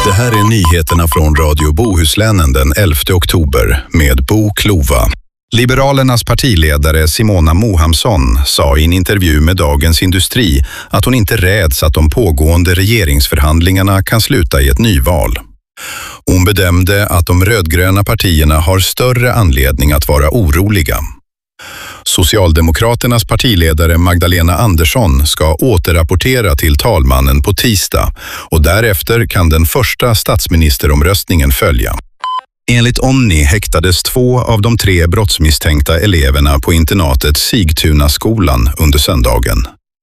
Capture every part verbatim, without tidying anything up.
Det här är nyheterna från Radio Bohuslän den elfte oktober med Bo Klova. Liberalernas partiledare Simona Mohamsson sa i en intervju med Dagens Industri att hon inte räds att de pågående regeringsförhandlingarna kan sluta i ett nyval. Hon bedömde att de rödgröna partierna har större anledning att vara oroliga. Socialdemokraternas partiledare Magdalena Andersson ska återrapportera till talmannen på tisdag och därefter kan den första statsministeromröstningen följa. Enligt Omni häktades två av de tre brottsmisstänkta eleverna på internatet Sigtunaskolan under söndagen.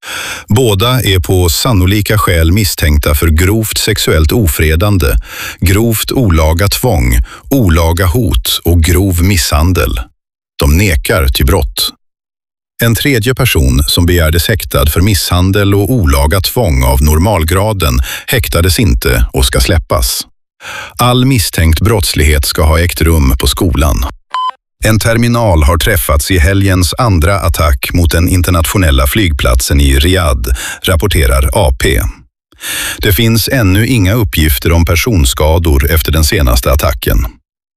Båda är på sannolika skäl misstänkta för grovt sexuellt ofredande, grovt olaga tvång, olaga hot och grov misshandel. De nekar till brott. En tredje person som begärdes häktad för misshandel och olaga tvång av normalgraden häktades inte och ska släppas. All misstänkt brottslighet ska ha ägt rum på skolan. En terminal har träffats i helgens andra attack mot den internationella flygplatsen i Riyadh, rapporterar A P. Det finns ännu inga uppgifter om personskador efter den senaste attacken.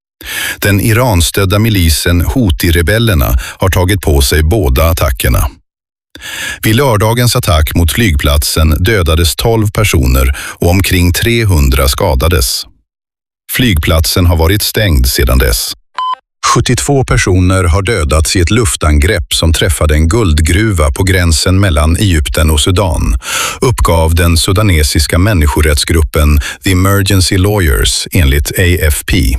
Den Iranstödda milisen Houthi-rebellerna har tagit på sig båda attackerna. Vid lördagens attack mot flygplatsen dödades tolv personer och omkring trehundra skadades. Flygplatsen har varit stängd sedan dess. sjuttiotvå personer har dödats i ett luftangrepp som träffade en guldgruva på gränsen mellan Egypten och Sudan, uppgav den sudanesiska människorättsgruppen The Emergency Lawyers enligt A F P.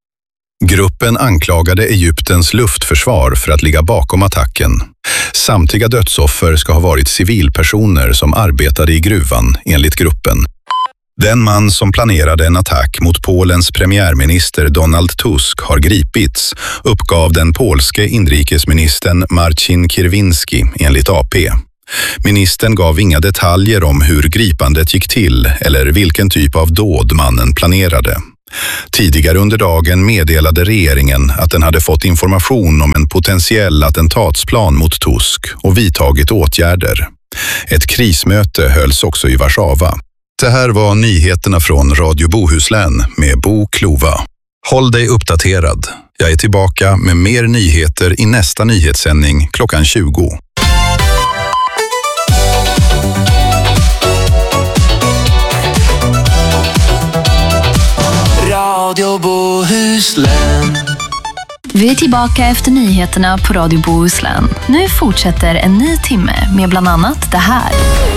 Gruppen anklagade Egyptens luftförsvar för att ligga bakom attacken. Samtliga dödsoffer ska ha varit civilpersoner som arbetade i gruvan, enligt gruppen. Den man som planerade en attack mot Polens premiärminister Donald Tusk har gripits, uppgav den polske inrikesministern Marcin Kierwiński enligt A P. Ministern gav inga detaljer om hur gripandet gick till eller vilken typ av dåd mannen planerade. Tidigare under dagen meddelade regeringen att den hade fått information om en potentiell attentatsplan mot Tusk och vidtagit åtgärder. Ett krismöte hölls också i Warszawa. Det här var nyheterna från Radio Bohuslän med Bo Klova. Håll dig uppdaterad. Jag är tillbaka med mer nyheter i nästa nyhetssändning klockan tjugo. Radio Bohuslän. Vi är tillbaka efter nyheterna på Radio Bohuslän. Nu fortsätter en ny timme med bland annat det här.